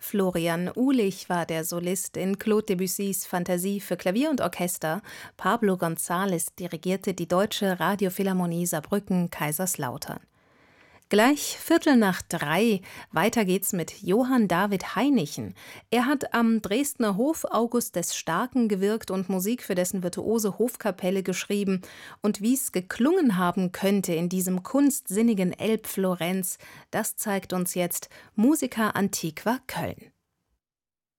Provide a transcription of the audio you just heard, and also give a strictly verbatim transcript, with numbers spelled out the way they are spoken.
Florian Uhlich war der Solist in Claude Debussys Phantasie für Klavier und Orchester. Pablo González dirigierte die Deutsche Radiophilharmonie Saarbrücken-Kaiserslautern. Gleich Viertel nach drei. Weiter geht's mit Johann David Heinichen. Er hat am Dresdner Hof August des Starken gewirkt und Musik für dessen virtuose Hofkapelle geschrieben. Und wie's geklungen haben könnte in diesem kunstsinnigen Elbflorenz, das zeigt uns jetzt Musica Antiqua Köln.